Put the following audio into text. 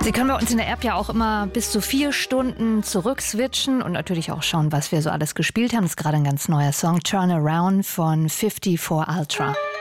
Sie können bei uns in der App ja auch immer bis zu 4 Stunden zurückswitchen und natürlich auch schauen, was wir so alles gespielt haben. Das ist gerade ein ganz neuer Song, Turn Around von 54 Ultra.